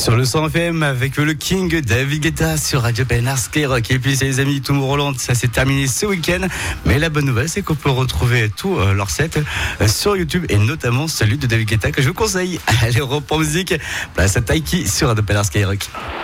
Sur le 100 FM avec le King David Guetta sur Radio PNR Skyrock. Et puis les amis, Tomorrowland, ça s'est terminé ce week-end. Mais la bonne nouvelle, c'est qu'on peut retrouver tout leur set sur YouTube et notamment celui de David Guetta que je vous conseille. Allez, on reprend musique. Place à Taiki sur Radio PNR Skyrock.